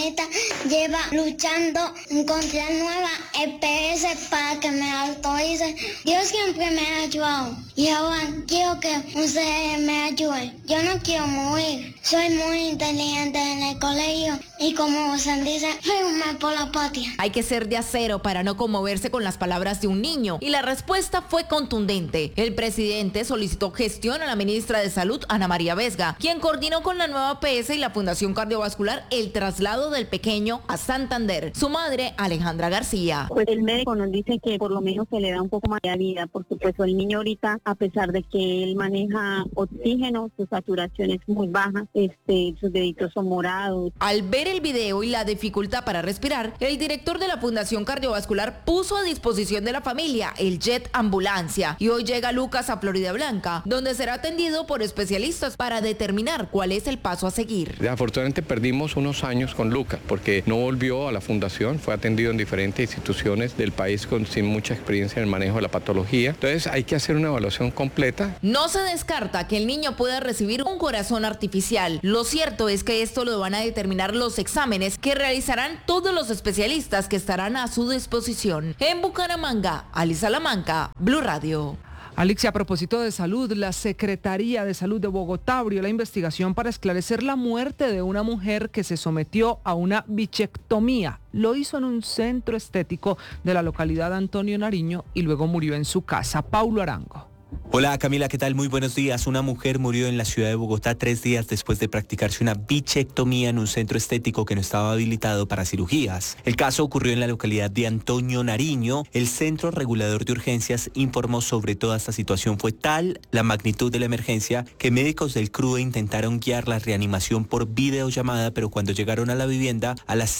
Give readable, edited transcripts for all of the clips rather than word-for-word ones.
planeta lleva luchando contra nueva EPS para que me autorice. Dios siempre me ha ayudado y ahora quiero que ustedes me ayuden. Yo no quiero morir. Soy muy inteligente en el colegio y como se dice, firme por la patria. Hay que ser de acero para no conmoverse con las palabras de un niño y la respuesta fue contundente. El presidente solicitó gestión a la ministra de Salud, Ana María Vesga, quien coordinó con la nueva PS y la Fundación Cardiovascular el traslado del pequeño a Santander. Su madre, Alejandra García. Pues el médico nos dice que por lo menos se le da un poco más de vida, porque pues el niño ahorita, a pesar de que él maneja oxígeno, su saturación es muy baja, sus deditos son morados. Al ver el video y la dificultad para respirar, el director de la Fundación Cardiovascular puso a disposición de la familia el jet ambulancia y hoy llega Lucas a Florida Blanca, donde será atendido por especialistas para determinar cuál es el paso a seguir. Afortunadamente perdimos unos años con Lucas porque no volvió a la fundación, fue atendido en diferentes instituciones del país sin mucha experiencia en el manejo de la patología. Entonces hay que hacer una evaluación completa. No se descarta que el niño pueda recibir un corazón artificial. Lo cierto es que esto lo van a determinar los exámenes que realizarán todos los especialistas que estarán a su disposición. En Bucaramanga, Ali Salamanca, Blue Radio. Alexia, a propósito de salud, la Secretaría de Salud de Bogotá abrió la investigación para esclarecer la muerte de una mujer que se sometió a una bichectomía. Lo hizo en un centro estético de la localidad de Antonio Nariño y luego murió en su casa. Paulo Arango. Hola Camila, ¿qué tal? Muy buenos días. Una mujer murió en la ciudad de Bogotá 3 días después de practicarse una bichectomía en un centro estético que no estaba habilitado para cirugías. El caso ocurrió en la localidad de Antonio Nariño. El Centro Regulador de Urgencias informó sobre toda esta situación. Fue tal la magnitud de la emergencia que médicos del CRUE intentaron guiar la reanimación por videollamada, pero cuando llegaron a la vivienda a las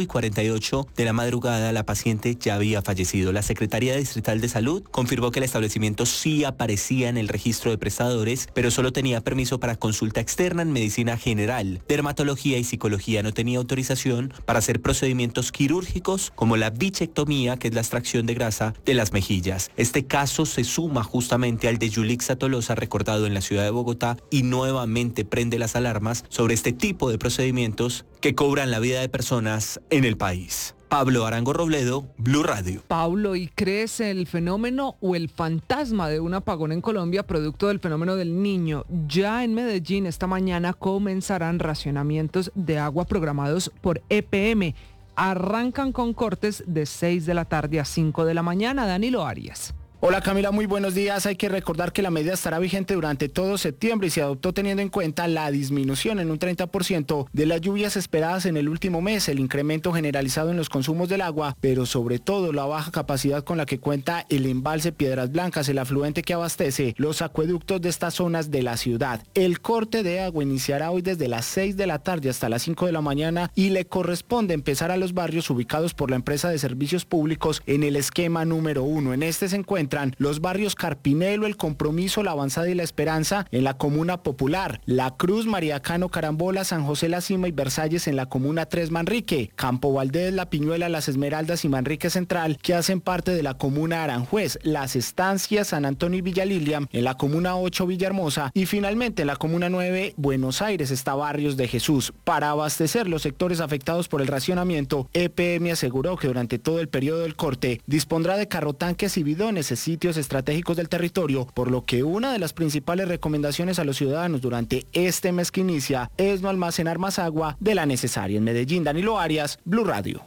5:48 de la madrugada, la paciente ya había fallecido. La Secretaría Distrital de Salud confirmó que el establecimiento sí aparecía en el registro de prestadores, pero solo tenía permiso para consulta externa en medicina general, dermatología y psicología. No tenía autorización para hacer procedimientos quirúrgicos como la bichectomía, que es la extracción de grasa de las mejillas. Este caso se suma justamente al de Yulixa Tolosa, recordado en la ciudad de Bogotá, y nuevamente prende las alarmas sobre este tipo de procedimientos que cobran la vida de personas en el país. Pablo Arango Robledo, Blue Radio. Pablo, ¿y crees el fenómeno o el fantasma de un apagón en Colombia producto del fenómeno del Niño? Ya en Medellín esta mañana comenzarán racionamientos de agua programados por EPM. Arrancan con cortes de 6 de la tarde a 5 de la mañana. Danilo Arias. Hola Camila, muy buenos días. Hay que recordar que la medida estará vigente durante todo septiembre y se adoptó teniendo en cuenta la disminución en un 30% de las lluvias esperadas en el último mes, el incremento generalizado en los consumos del agua, pero sobre todo la baja capacidad con la que cuenta el embalse Piedras Blancas, el afluente que abastece los acueductos de estas zonas de la ciudad. El corte de agua iniciará hoy desde las 6 de la tarde hasta las 5 de la mañana y le corresponde empezar a los barrios ubicados por la empresa de servicios públicos en el esquema número 1. En este se encuentra los barrios Carpinelo, El Compromiso, La Avanzada y La Esperanza en la Comuna Popular, La Cruz, María Cano, Carambola, San José, La Cima y Versalles en la Comuna 3 Manrique, Campo Valdés, La Piñuela, Las Esmeraldas y Manrique Central, que hacen parte de la Comuna Aranjuez, Las Estancias, San Antonio y Villa Lilian en la Comuna 8 Villahermosa y finalmente en la Comuna 9 Buenos Aires está Barrios de Jesús. Para abastecer los sectores afectados por el racionamiento, EPM aseguró que durante todo el periodo del corte dispondrá de carrotanques y bidones en sitios estratégicos del territorio, por lo que una de las principales recomendaciones a los ciudadanos durante este mes que inicia es no almacenar más agua de la necesaria. En Medellín, Danilo Arias, Blue Radio.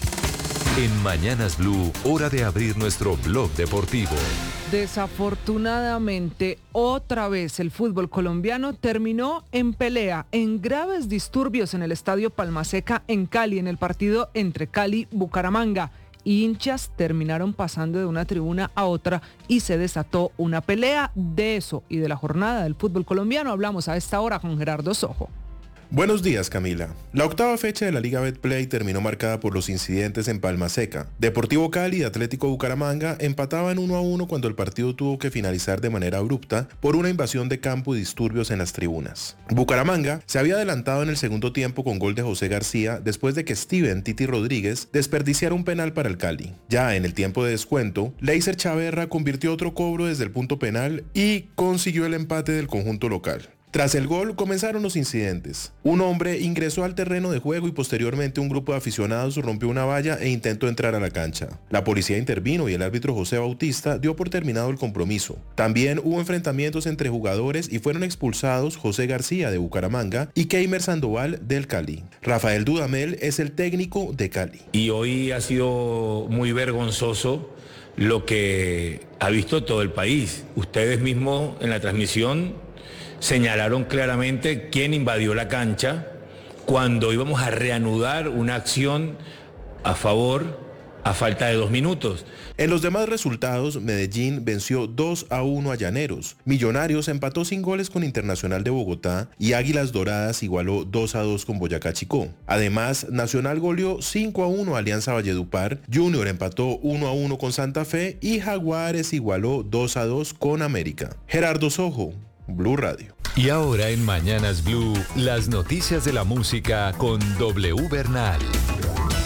En Mañanas Blue, hora de abrir nuestro blog deportivo. Desafortunadamente, otra vez el fútbol colombiano terminó en pelea, en graves disturbios en el Estadio Palmaseca en Cali, en el partido entre Cali y Bucaramanga. Hinchas terminaron pasando de una tribuna a otra y se desató una pelea. De eso y de la jornada del fútbol colombiano hablamos a esta hora con Gerardo Sojo. Buenos días, Camila. La octava fecha de la Liga Betplay terminó marcada por los incidentes en Palma Seca. Deportivo Cali y Atlético Bucaramanga empataban 1-1 cuando el partido tuvo que finalizar de manera abrupta por una invasión de campo y disturbios en las tribunas. Bucaramanga se había adelantado en el segundo tiempo con gol de José García después de que Steven Titi Rodríguez desperdiciara un penal para el Cali. Ya en el tiempo de descuento, Leiser Chaverra convirtió otro cobro desde el punto penal y consiguió el empate del conjunto local. Tras el gol comenzaron los incidentes. Un hombre ingresó al terreno de juego y posteriormente un grupo de aficionados rompió una valla e intentó entrar a la cancha. La policía intervino y el árbitro José Bautista dio por terminado el compromiso. También hubo enfrentamientos entre jugadores y fueron expulsados José García de Bucaramanga y Keimer Sandoval del Cali. Rafael Dudamel es el técnico de Cali. Y hoy ha sido muy vergonzoso lo que ha visto todo el país. Ustedes mismos en la transmisión señalaron claramente quién invadió la cancha cuando íbamos a reanudar una acción a favor a falta de 2 minutos. En los demás resultados, Medellín venció 2-1 a Llaneros. Millonarios empató sin goles con Internacional de Bogotá y Águilas Doradas igualó 2-2 con Boyacá Chicó. Además, Nacional goleó 5-1 a Alianza Valledupar, Junior empató 1-1 con Santa Fe y Jaguares igualó 2-2 con América. Gerardo Sojo, Blue Radio. Y ahora en Mañanas Blue, las noticias de la música con W Bernal.